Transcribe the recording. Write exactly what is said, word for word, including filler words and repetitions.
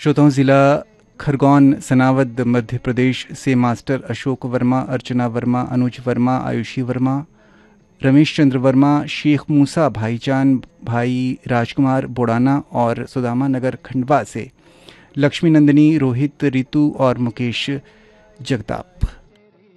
श्रोताओं, जिला खरगोन सनावद मध्य प्रदेश से मास्टर अशोक वर्मा, अर्चना वर्मा, अनुज वर्मा, आयुषी वर्मा, रमेश चंद्र वर्मा, शेख मूसा भाईजान, भाई राजकुमार बोड़ाना और सुदामा नगर खंडवा से लक्ष्मी नंदिनी, रोहित, रितु और मुकेश जगताप।